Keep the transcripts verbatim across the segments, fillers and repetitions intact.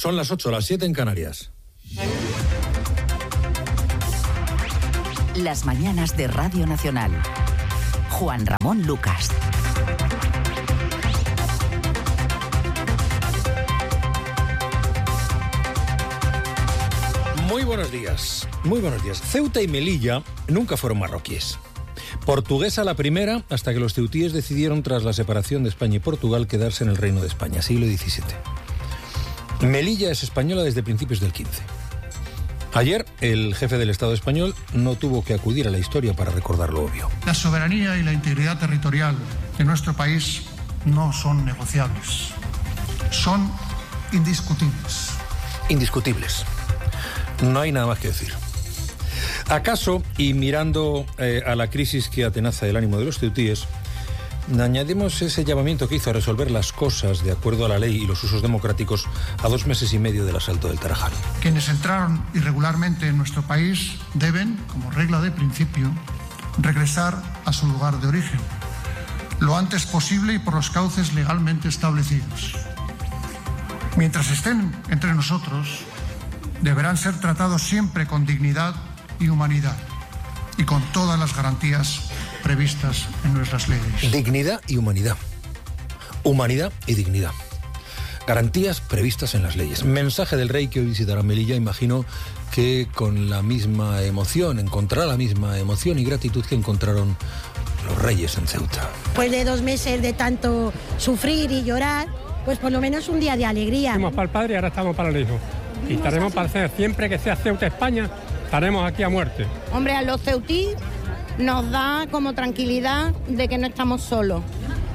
Son las ocho, las siete en Canarias. Las mañanas de Radio Nacional. Juan Ramón Lucas. Muy buenos días, muy buenos días. Ceuta y Melilla nunca fueron marroquíes. Portuguesa la primera, hasta que los ceutíes decidieron, tras la separación de España y Portugal, quedarse en el Reino de España, siglo diecisiete. Melilla es española desde principios del quince. Ayer, el jefe del Estado español no tuvo que acudir a la historia para recordar lo obvio. La soberanía y la integridad territorial de nuestro país no son negociables. Son indiscutibles. Indiscutibles. No hay nada más que decir. ¿Acaso, y mirando eh, a la crisis que atenaza el ánimo de los ceutíes, añadimos ese llamamiento que hizo a resolver las cosas de acuerdo a la ley y los usos democráticos a dos meses y medio del asalto del Tarajal? Quienes entraron irregularmente en nuestro país deben, como regla de principio, regresar a su lugar de origen, lo antes posible y por los cauces legalmente establecidos. Mientras estén entre nosotros, deberán ser tratados siempre con dignidad y humanidad y con todas las garantías previstas en nuestras leyes. Dignidad y humanidad. Humanidad y dignidad. Garantías previstas en las leyes. Mensaje del rey que hoy visitará Melilla, imagino que con la misma emoción, encontrará la misma emoción y gratitud que encontraron los reyes en Ceuta. Después de dos meses de tanto sufrir y llorar, pues por lo menos un día de alegría. Fuimos para el padre y ahora estamos para el hijo. Y estaremos para hacer, siempre que sea Ceuta, España, estaremos aquí a muerte. Hombre, a los ceutí nos da como tranquilidad de que no estamos solos.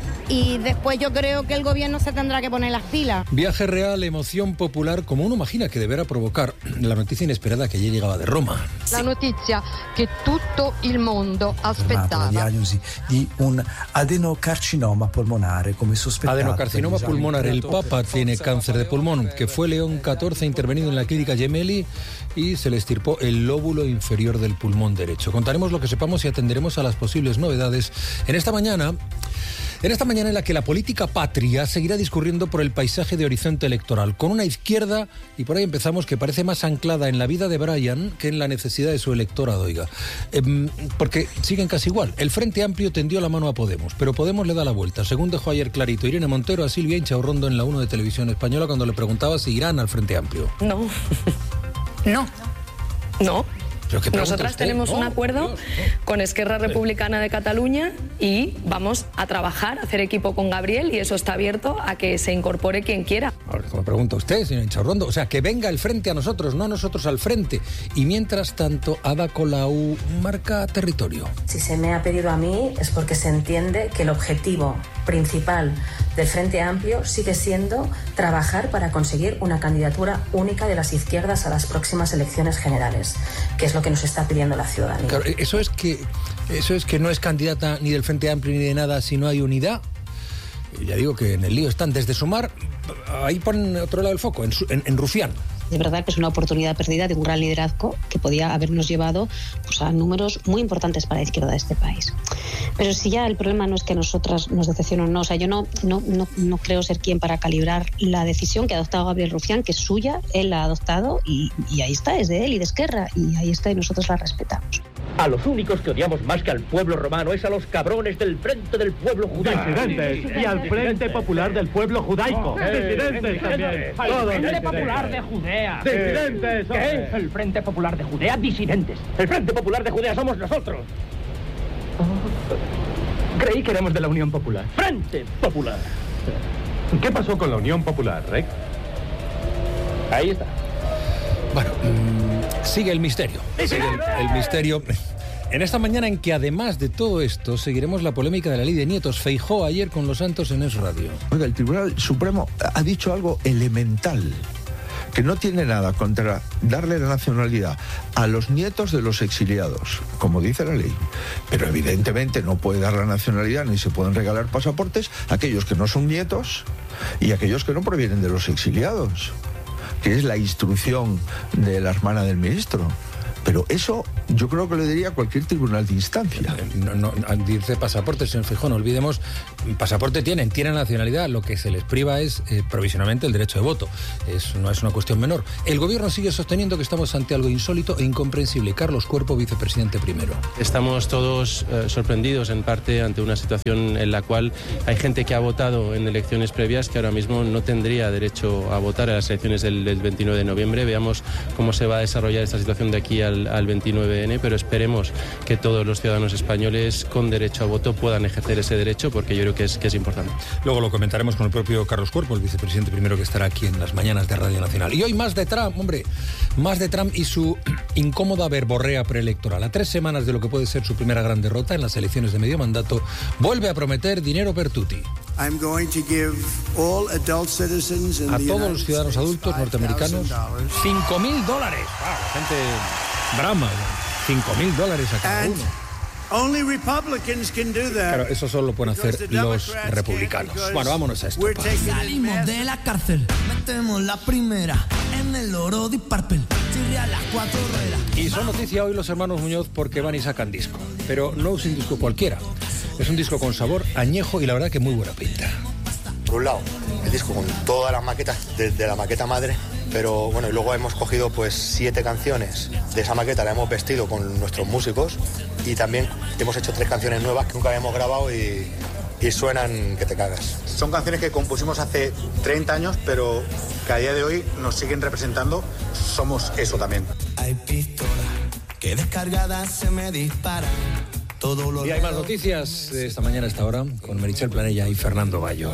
Y después yo creo que el gobierno se tendrá que poner las pilas. Viaje real, emoción popular, como uno imagina que deberá provocar la noticia inesperada que ayer llegaba de Roma. La notizia che tutto il mondo aspettava. La diagnosi di un adenocarcinoma polmonare come sospettato. Adenocarcinoma pulmonar. El Papa tiene cáncer de pulmón, que fue León catorce intervenido en la clínica Gemelli y se le extirpó el lóbulo inferior del pulmón derecho. Contaremos lo que sepamos y atenderemos a las posibles novedades en esta mañana. En esta mañana en la que la política patria seguirá discurriendo por el paisaje de horizonte electoral, con una izquierda, y por ahí empezamos, que parece más anclada en la vida de Brian que en la necesidad de su electorado, oiga. Eh, porque siguen casi igual. El Frente Amplio tendió la mano a Podemos, pero Podemos le da la vuelta. Según dejó ayer clarito Irene Montero a Silvia Inchaurrondo en la uno de Televisión Española cuando le preguntaba si irán al Frente Amplio. No. No. No. Nosotras usted? tenemos no, un acuerdo Dios, no. con Esquerra Republicana de Cataluña y vamos a trabajar, a hacer equipo con Gabriel, y eso está abierto a que se incorpore quien quiera. Ahora, como pregunta usted, señor Inchaurrondo, o sea, que venga el frente a nosotros, no nosotros al frente. Y mientras tanto, Ada Colau marca territorio. Si se me ha pedido a mí es porque se entiende que el objetivo principal del Frente Amplio sigue siendo trabajar para conseguir una candidatura única de las izquierdas a las próximas elecciones generales, que es lo que nos está pidiendo la ciudadanía. Claro, eso es que eso es que no es candidata ni del Frente Amplio ni de nada si no hay unidad. Ya digo que en el lío están desde Sumar, ahí ponen otro lado del foco, en, en, en Rufián. De verdad que es una oportunidad perdida de un gran liderazgo que podía habernos llevado pues, a números muy importantes para la izquierda de este país. Pero si ya el problema no es que a nosotras nos decepcionen o no, o sea, yo no, no, no, no creo ser quien para calibrar la decisión que ha adoptado Gabriel Rufián, que es suya, él la ha adoptado y, y ahí está, es de él y de Esquerra, y ahí está y nosotros la respetamos. A los únicos que odiamos más que al pueblo romano es a los cabrones del Frente del Pueblo Judaico. Disidentes. Y al Frente Popular del Pueblo Judaico. Oh, disidentes también. Al Frente Popular de Judea. Disidentes. ¿Qué? El Frente Popular de Judea, disidentes. El Frente Popular de Judea somos nosotros. Oh. Creí que éramos de la Unión Popular. Frente Popular. ¿Qué pasó con la Unión Popular, Rey? Ahí está. Bueno, mmm, sigue el misterio. Sigue el, el misterio. En esta mañana en que además de todo esto seguiremos la polémica de la ley de nietos. Feijóo ayer con Los Santos en Es Radio. Oiga, el Tribunal Supremo ha dicho algo elemental, que no tiene nada contra darle la nacionalidad a los nietos de los exiliados, como dice la ley, pero evidentemente no puede dar la nacionalidad ni se pueden regalar pasaportes a aquellos que no son nietos y aquellos que no provienen de los exiliados, que es la instrucción de la hermana del ministro. Pero eso yo creo que lo diría cualquier tribunal de instancia. No, no, dice pasaportes, señor Feijóo, no olvidemos pasaporte tienen, tienen nacionalidad, lo que se les priva es eh, provisionalmente el derecho de voto. Es, no es una cuestión menor. El gobierno sigue sosteniendo que estamos ante algo insólito e incomprensible. Carlos Cuerpo, vicepresidente primero. Estamos todos eh, sorprendidos en parte ante una situación en la cual hay gente que ha votado en elecciones previas que ahora mismo no tendría derecho a votar a las elecciones del, del veintinueve de noviembre. Veamos cómo se va a desarrollar esta situación de aquí al, al veintinueve de enero, pero esperemos que todos los ciudadanos españoles con derecho a voto puedan ejercer ese derecho, porque yo creo que es, que es importante. Luego lo comentaremos con el propio Carlos Cuerpo, el vicepresidente primero, que estará aquí en las mañanas de Radio Nacional. Y hoy más de Trump, hombre, más de Trump y su incómoda verborrea preelectoral. A tres semanas de lo que puede ser su primera gran derrota en las elecciones de medio mandato, vuelve a prometer dinero per tutti. I'm going to give all adult citizens in a the todos United los ciudadanos States adultos norteamericanos cinco mil dólares. Wow, la gente brama, cinco mil dólares a cada And uno. Only Republicans can do that. Claro, eso solo lo pueden hacer los republicanos. Bueno, vámonos a esto. We're taking Salimos de la cárcel, metemos la primera en el oro de Parpel, chirria las cuatro ruedas. Y son noticia hoy los hermanos Muñoz porque van y sacan disco. Pero no es un disco cualquiera. Es un disco con sabor añejo y la verdad que muy buena pinta. Por un lado, el disco con todas las maquetas, desde la maqueta madre, pero bueno, y luego hemos cogido pues siete canciones de esa maqueta, la hemos vestido con nuestros músicos y también hemos hecho tres canciones nuevas que nunca habíamos grabado y, y suenan que te cagas. Son canciones que compusimos hace treinta años, pero que a día de hoy nos siguen representando. Somos eso también. Hay pistolas que descargadas se me disparan. Todo lo y hay más noticias de esta mañana a esta hora con Meritxell Planella y Fernando Bayo.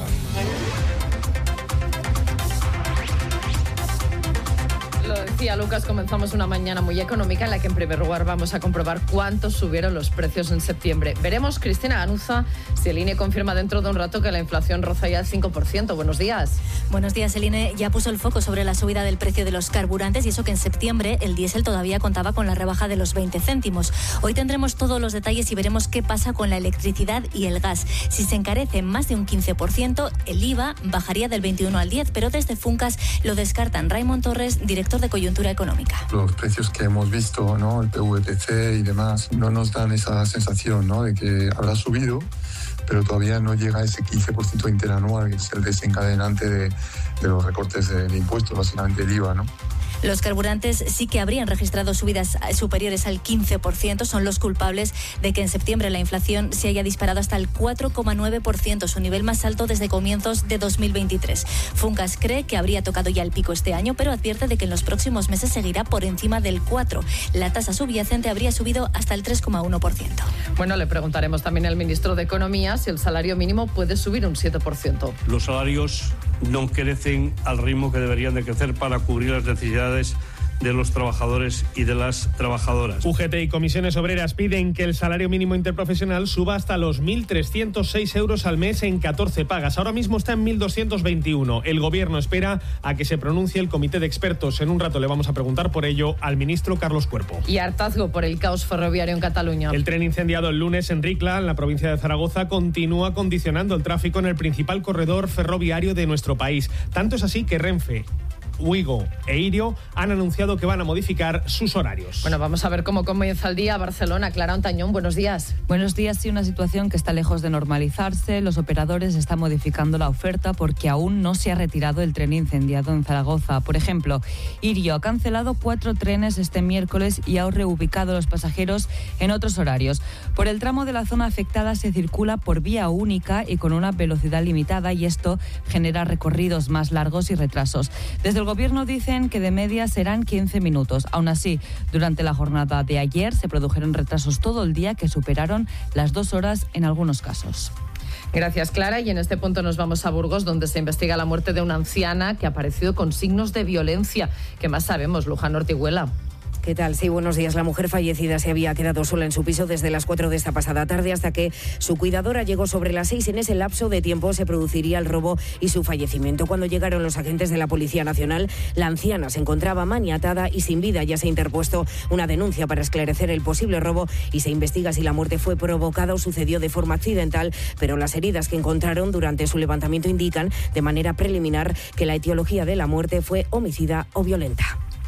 Lo decía Lucas, comenzamos una mañana muy económica en la que en primer lugar vamos a comprobar cuánto subieron los precios en septiembre. Veremos, Cristina Ganuza, si el I N E confirma dentro de un rato que la inflación roza ya el cinco por ciento. Buenos días. Buenos días. El I N E ya puso el foco sobre la subida del precio de los carburantes y eso que en septiembre el diésel todavía contaba con la rebaja de los veinte céntimos. Hoy tendremos todos los detalles y veremos qué pasa con la electricidad y el gas. Si se encarece más de un quince por ciento, el I V A bajaría del veintiuno al diez, pero desde Funcas lo descartan. Raimon Torres, director de Coyuntura Económica. Los precios que hemos visto, ¿no? El P V P C y demás, no nos dan esa sensación, ¿no? De que habrá subido, pero todavía no llega a ese quince por ciento interanual, que es el desencadenante de, de los recortes de, de impuestos, básicamente el I V A, ¿no? Los carburantes sí que habrían registrado subidas superiores al quince por ciento. Son los culpables de que en septiembre la inflación se haya disparado hasta el cuatro coma nueve por ciento, su nivel más alto desde comienzos de dos mil veintitrés. Funcas cree que habría tocado ya el pico este año, pero advierte de que en los próximos meses seguirá por encima del cuatro por ciento. La tasa subyacente habría subido hasta el tres coma uno por ciento. Bueno, le preguntaremos también al ministro de Economía si el salario mínimo puede subir un siete por ciento. Los salarios no crecen al ritmo que deberían de crecer para cubrir las necesidades de los trabajadores y de las trabajadoras. U G T y comisiones obreras piden que el salario mínimo interprofesional suba hasta los mil trescientos seis euros al mes en catorce pagas. Ahora mismo está en mil doscientos veintiuno. El gobierno espera a que se pronuncie el comité de expertos. En un rato le vamos a preguntar por ello al ministro Carlos Cuerpo. Y hartazgo por el caos ferroviario en Cataluña. El tren incendiado el lunes en Ricla, en la provincia de Zaragoza, continúa condicionando el tráfico en el principal corredor ferroviario de nuestro país. Tanto es así que Renfe, Wigo e Irio han anunciado que van a modificar sus horarios. Bueno, vamos a ver cómo comienza el día. Barcelona, Clara Ontañón, buenos días. Buenos días, sí, una situación que está lejos de normalizarse. Los operadores están modificando la oferta porque aún no se ha retirado el tren incendiado en Zaragoza. Por ejemplo, Irio ha cancelado cuatro trenes este miércoles y ha reubicado a los pasajeros en otros horarios. Por el tramo de la zona afectada se circula por vía única y con una velocidad limitada y esto genera recorridos más largos y retrasos. Desde el gobierno dicen que de media serán quince minutos. Aún así, durante la jornada de ayer se produjeron retrasos todo el día que superaron las dos horas en algunos casos. Gracias, Clara. Y en este punto nos vamos a Burgos, donde se investiga la muerte de una anciana que ha aparecido con signos de violencia. ¿Qué más sabemos, Luján Ortiguela? ¿Qué tal? Sí, buenos días. La mujer fallecida se había quedado sola en su piso desde las cuatro de esta pasada tarde hasta que su cuidadora llegó sobre las seis. En ese lapso de tiempo se produciría el robo y su fallecimiento. Cuando llegaron los agentes de la Policía Nacional, la anciana se encontraba maniatada y sin vida. Ya se ha interpuesto una denuncia para esclarecer el posible robo y se investiga si la muerte fue provocada o sucedió de forma accidental, pero las heridas que encontraron durante su levantamiento indican de manera preliminar que la etiología de la muerte fue homicida o violenta.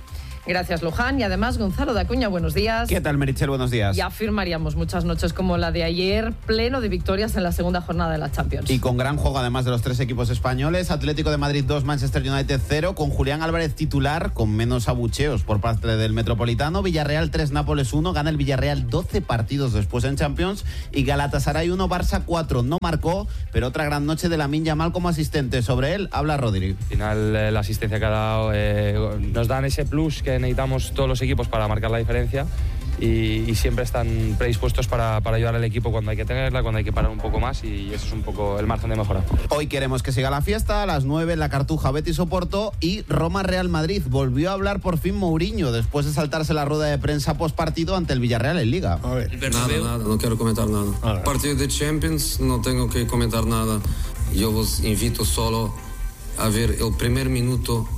Gracias, Luján. Y además, Gonzalo de Acuña, buenos días. ¿Qué tal, Meritxell? Buenos días. Ya firmaríamos muchas noches como la de ayer, pleno de victorias en la segunda jornada de la Champions. Y con gran juego, además de los tres equipos españoles. Atlético de Madrid dos, Manchester United cero, con Julián Álvarez titular, con menos abucheos por parte del Metropolitano. Villarreal tres, Nápoles uno, gana el Villarreal doce partidos después en Champions. Y Galatasaray uno, Barça cuatro, no marcó, pero otra gran noche de Lamine Yamal como asistente. Sobre él habla Rodri. Al final, eh, la asistencia que ha dado eh, nos dan ese plus que necesitamos todos los equipos para marcar la diferencia. Y, y siempre están predispuestos para, para ayudar al equipo cuando hay que tenerla, cuando hay que parar un poco más, y eso es un poco el margen de mejora. Hoy queremos que siga la fiesta. A las nueve en la Cartuja, Betis Oporto y Roma Real Madrid. Volvió a hablar por fin Mourinho después de saltarse la rueda de prensa postpartido ante el Villarreal en Liga. A ver. Nada, nada, no quiero comentar nada. Partido de Champions, no tengo que comentar nada. Yo os invito solo a ver el primer minuto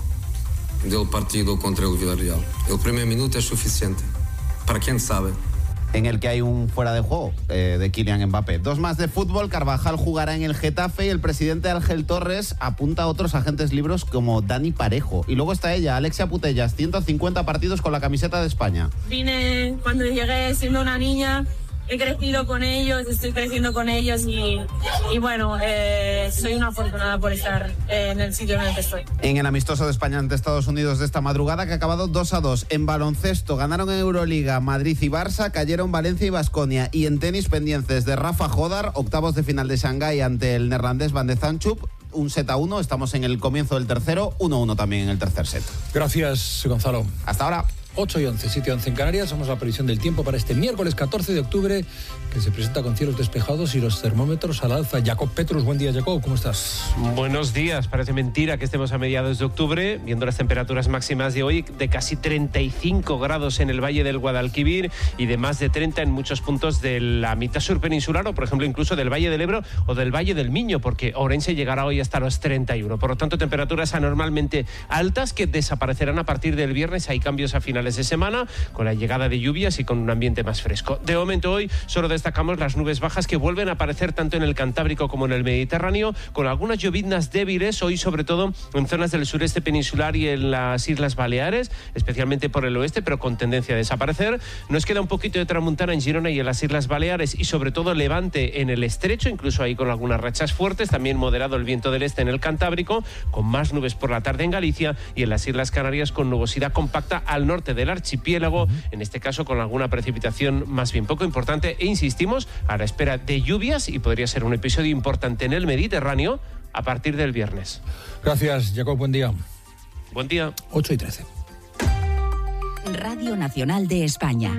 del partido contra el Villarreal. El primer minuto es suficiente. Para quién sabe. En el que hay un fuera de juego eh, de Kylian Mbappé. Dos más de fútbol. Carvajal jugará en el Getafe y el presidente Ángel Torres apunta a otros agentes libres como Dani Parejo. Y luego está ella, Alexia Putellas, ciento cincuenta partidos con la camiseta de España. Vine cuando llegué siendo una niña. He crecido con ellos, estoy creciendo con ellos y, y bueno, eh, soy una afortunada por estar en el sitio en el que estoy. En el amistoso de España ante Estados Unidos de esta madrugada, que ha acabado dos a dos. En baloncesto ganaron en Euroliga Madrid y Barça, cayeron Valencia y Baskonia. Y en tenis, pendientes de Rafa Jodar, octavos de final de Shanghái ante el neerlandés Van de Zanchup. Un set a uno, estamos en el comienzo del tercero, uno a uno también en el tercer set. Gracias, Gonzalo. Hasta ahora. ocho y once, siete y once en Canarias. Somos la previsión del tiempo para este miércoles catorce de octubre, que se presenta con cielos despejados y los termómetros al alza. Jacob Petrus, buen día, Jacob, ¿cómo estás? Buenos días. Parece mentira que estemos a mediados de octubre, viendo las temperaturas máximas de hoy, de casi treinta y cinco grados en el Valle del Guadalquivir y de más de treinta en muchos puntos de la mitad sur peninsular, o por ejemplo incluso del Valle del Ebro o del Valle del Miño, porque Ourense llegará hoy hasta los treinta y uno. Por lo tanto, temperaturas anormalmente altas que desaparecerán a partir del viernes. Hay cambios a finales de semana, con la llegada de lluvias y con un ambiente más fresco. De momento hoy solo destacamos las nubes bajas que vuelven a aparecer tanto en el Cantábrico como en el Mediterráneo, con algunas lloviznas débiles hoy, sobre todo en zonas del sureste peninsular y en las Islas Baleares, especialmente por el oeste, pero con tendencia a desaparecer. Nos queda un poquito de tramuntana en Girona y en las Islas Baleares, y sobre todo levante en el estrecho, incluso ahí con algunas rachas fuertes. También moderado el viento del este en el Cantábrico, con más nubes por la tarde en Galicia, y en las Islas Canarias con nubosidad compacta al norte del archipiélago, en este caso con alguna precipitación más bien poco importante, e insistimos, a la espera de lluvias, y podría ser un episodio importante en el Mediterráneo a partir del viernes. Gracias, Jacob, buen día. Buen día. ocho y trece. Radio Nacional de España.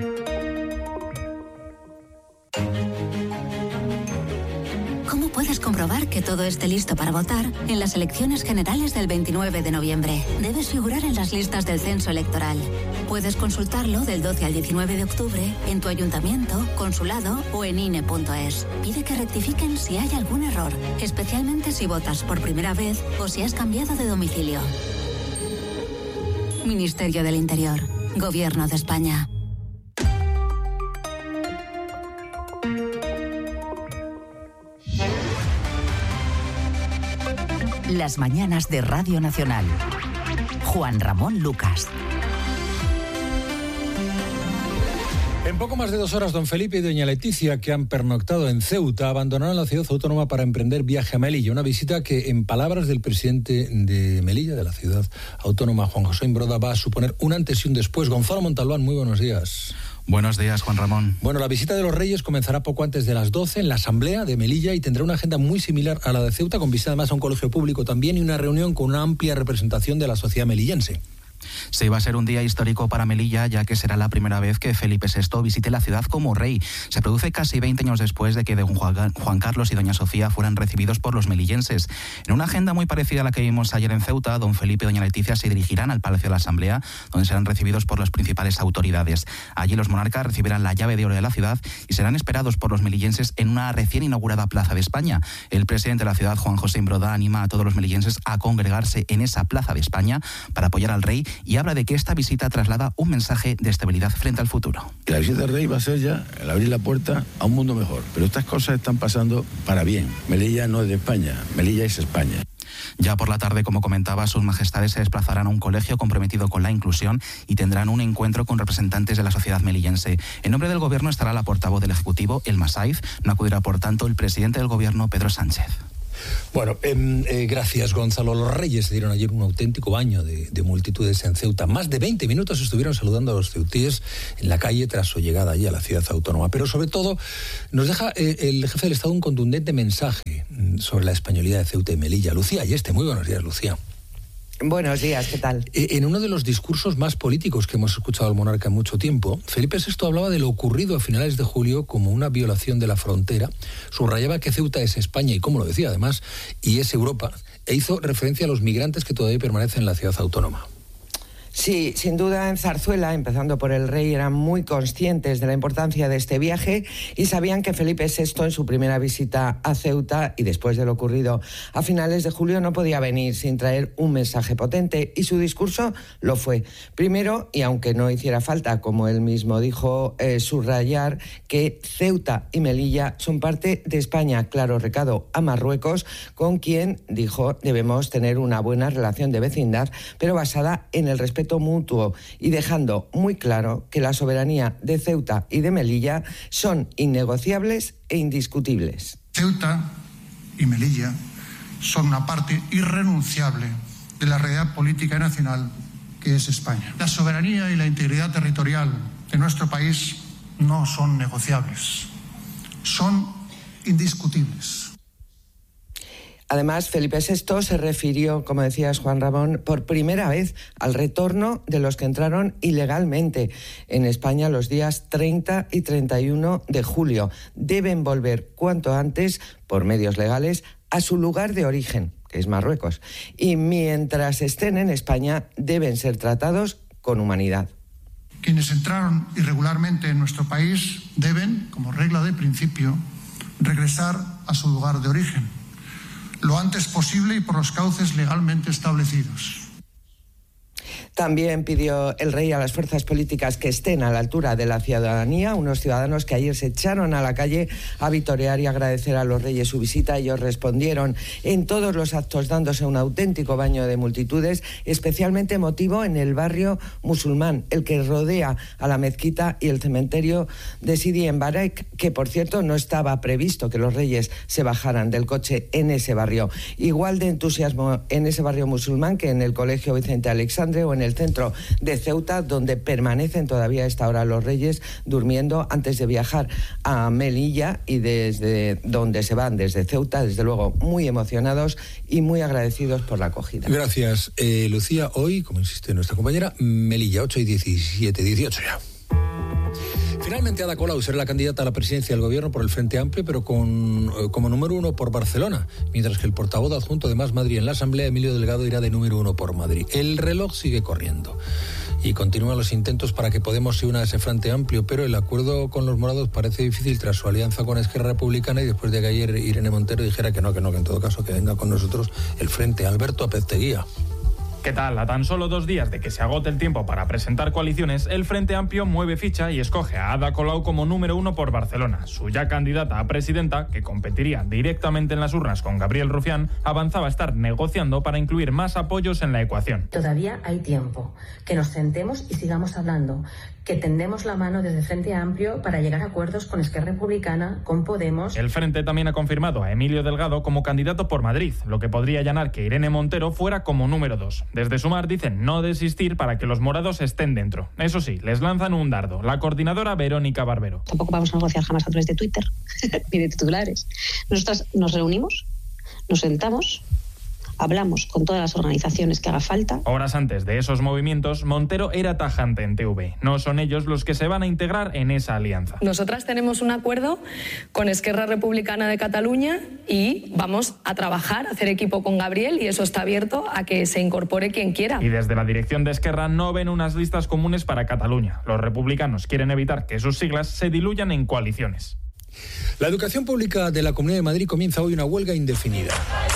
¿Cómo puedes comprobar que todo esté listo para votar en las elecciones generales del veintinueve de noviembre? Debes figurar en las listas del censo electoral. Puedes consultarlo del doce al diecinueve de octubre en tu ayuntamiento, consulado o en I N E punto es. Pide que rectifiquen si hay algún error, especialmente si votas por primera vez o si has cambiado de domicilio. Ministerio del Interior. Gobierno de España. Las mañanas de Radio Nacional. Juan Ramón Lucas. En poco más de dos horas, don Felipe y doña Leticia, que han pernoctado en Ceuta, abandonaron la ciudad autónoma para emprender viaje a Melilla. Una visita que, en palabras del presidente de Melilla, de la ciudad autónoma, Juan José Imbroda, va a suponer un antes y un después. Gonzalo Montalbán, muy buenos días. Buenos días, Juan Ramón. Bueno, la visita de los Reyes comenzará poco antes de las doce en la Asamblea de Melilla y tendrá una agenda muy similar a la de Ceuta, con visita además a un colegio público también y una reunión con una amplia representación de la sociedad melillense. Sí, va a ser un día histórico para Melilla, ya que será la primera vez que Felipe sexto visite la ciudad como rey. Se produce casi veinte años después de que don Juan Carlos y doña Sofía fueran recibidos por los melillenses. En una agenda muy parecida a la que vimos ayer en Ceuta, don Felipe y doña Leticia se dirigirán al Palacio de la Asamblea, donde serán recibidos por las principales autoridades. Allí los monarcas recibirán la llave de oro de la ciudad y serán esperados por los melillenses en una recién inaugurada Plaza de España. El presidente de la ciudad, Juan José Imbroda, anima a todos los melillenses a congregarse en esa Plaza de España para apoyar al rey, y habla de que esta visita traslada un mensaje de estabilidad frente al futuro. La visita del rey va a ser ya el abrir la puerta a un mundo mejor, pero estas cosas están pasando para bien. Melilla no es de España, Melilla es España. Ya por la tarde, como comentaba, sus majestades se desplazarán a un colegio comprometido con la inclusión y tendrán un encuentro con representantes de la sociedad melillense. En nombre del Gobierno estará la portavoz del Ejecutivo, Elma Saiz. No acudirá, por tanto, el presidente del Gobierno, Pedro Sánchez. Bueno, eh, eh, gracias, Gonzalo. Los Reyes se dieron ayer un auténtico baño de, de multitudes en Ceuta. Más de veinte minutos estuvieron saludando a los ceutíes en la calle tras su llegada allí a la ciudad autónoma. Pero sobre todo nos deja eh, el jefe del Estado un contundente mensaje sobre la españolidad de Ceuta y Melilla. Lucía Ayeste, muy buenos días, Lucía. Buenos días, ¿qué tal? En uno de los discursos más políticos que hemos escuchado al monarca en mucho tiempo, Felipe sexto hablaba de lo ocurrido a finales de julio como una violación de la frontera, subrayaba que Ceuta es España y, como lo decía además, y es Europa, e hizo referencia a los migrantes que todavía permanecen en la ciudad autónoma. Sí, sin duda en Zarzuela, empezando por el rey, eran muy conscientes de la importancia de este viaje y sabían que Felipe sexto en su primera visita a Ceuta y después de lo ocurrido a finales de julio no podía venir sin traer un mensaje potente, y su discurso lo fue. Primero, y aunque no hiciera falta, como él mismo dijo, eh, subrayar que Ceuta y Melilla son parte de España. Claro recado a Marruecos, con quien, dijo, debemos tener una buena relación de vecindad, pero basada en el respeto mutuo, y dejando muy claro que la soberanía de Ceuta y de Melilla son innegociables e indiscutibles. Ceuta y Melilla son una parte irrenunciable de la realidad política y nacional que es España. La soberanía y la integridad territorial de nuestro país no son negociables, son indiscutibles. Además, Felipe sexto se refirió, como decías, Juan Ramón, por primera vez al retorno de los que entraron ilegalmente en España los días treinta y treinta y uno de julio. Deben volver cuanto antes, por medios legales, a su lugar de origen, que es Marruecos. Y mientras estén en España, deben ser tratados con humanidad. Quienes entraron irregularmente en nuestro país deben, como regla de principio, regresar a su lugar de origen lo antes posible y por los cauces legalmente establecidos. También pidió el rey a las fuerzas políticas que estén a la altura de la ciudadanía, unos ciudadanos que ayer se echaron a la calle a vitorear y agradecer a los reyes su visita. Ellos respondieron en todos los actos dándose un auténtico baño de multitudes, especialmente emotivo en el barrio musulmán, el que rodea a la mezquita y el cementerio de Sidi en Barek, que por cierto no estaba previsto que los reyes se bajaran del coche en ese barrio. Igual de entusiasmo en ese barrio musulmán que en el Colegio Vicente Alexandre o en el centro de Ceuta, donde permanecen todavía a esta hora los reyes durmiendo antes de viajar a Melilla, y desde donde se van, desde Ceuta, desde luego muy emocionados y muy agradecidos por la acogida. Gracias, eh, Lucía. Hoy, como insiste nuestra compañera, Melilla, ocho y diecisiete, dieciocho ya. Finalmente Ada Colau será la candidata a la presidencia del Gobierno por el Frente Amplio, pero con, eh, como número uno por Barcelona, mientras que el portavoz adjunto de Más Madrid en la Asamblea, Emilio Delgado, irá de número uno por Madrid. El reloj sigue corriendo y continúan los intentos para que Podemos se una a ese Frente Amplio, pero el acuerdo con los morados parece difícil tras su alianza con Esquerra Republicana y después de que ayer Irene Montero dijera que no, que no, que en todo caso que venga con nosotros el Frente. Alberto Apezteguía. ¿Qué tal? A tan solo dos días de que se agote el tiempo para presentar coaliciones, el Frente Amplio mueve ficha y escoge a Ada Colau como número uno por Barcelona. Su ya candidata a presidenta, que competiría directamente en las urnas con Gabriel Rufián, avanzaba a estar negociando para incluir más apoyos en la ecuación. Todavía hay tiempo. Que nos sentemos y sigamos hablando. Que tendemos la mano desde Frente Amplio para llegar a acuerdos con Esquerra Republicana, con Podemos. El Frente también ha confirmado a Emilio Delgado como candidato por Madrid, lo que podría allanar que Irene Montero fuera como número dos. Desde Sumar dicen no desistir para que los morados estén dentro. Eso sí, les lanzan un dardo. La coordinadora Verónica Barbero. Tampoco vamos a negociar jamás a través de Twitter ni de titulares. Nosotras nos reunimos, nos sentamos, hablamos con todas las organizaciones que haga falta. Horas antes de esos movimientos, Montero era tajante en T V. No son ellos los que se van a integrar en esa alianza. Nosotras tenemos un acuerdo con Esquerra Republicana de Cataluña y vamos a trabajar, a hacer equipo con Gabriel, y eso está abierto a que se incorpore quien quiera. Y desde la dirección de Esquerra no ven unas listas comunes para Cataluña. Los republicanos quieren evitar que sus siglas se diluyan en coaliciones. La educación pública de la Comunidad de Madrid comienza hoy una huelga indefinida.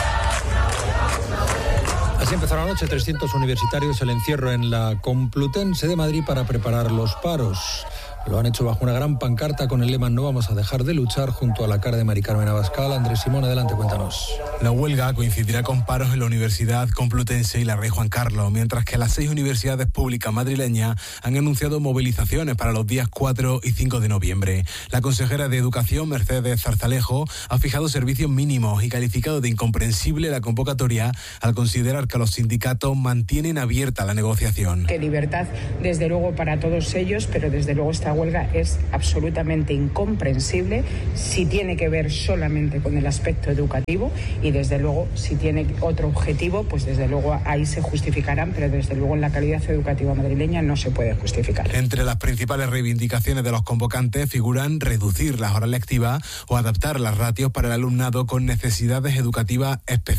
Así empezaron anoche trescientos universitarios el encierro en la Complutense de Madrid para preparar los paros. Lo han hecho bajo una gran pancarta con el lema "No vamos a dejar de luchar", junto a la cara de Mari Carmen Abascal. Andrés Simón, adelante, cuéntanos. La huelga coincidirá con paros en la Universidad Complutense y la Rey Juan Carlos, mientras que las seis universidades públicas madrileñas han anunciado movilizaciones para los días cuatro y cinco de noviembre. La consejera de Educación, Mercedes Zarzalejo, ha fijado servicios mínimos y calificado de incomprensible la convocatoria al considerar que los sindicatos mantienen abierta la negociación. Que libertad, desde luego, para todos ellos, pero desde luego esta huelga es absolutamente incomprensible si tiene que ver solamente con el aspecto educativo, y desde luego si tiene otro objetivo, pues desde luego ahí se justificarán, pero desde luego en la calidad educativa madrileña no se puede justificar. Entre las principales reivindicaciones de los convocantes figuran reducir las horas lectivas o adaptar las ratios para el alumnado con necesidades educativas específicas.